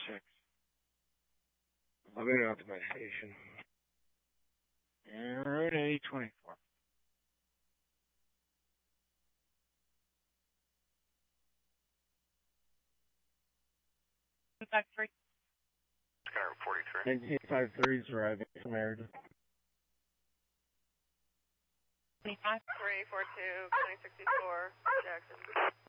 6. Logging out to my station. And road 8024. 253. Skyrim 43. 1953 is arriving from Meriden. 25. 342, County 64, Jackson.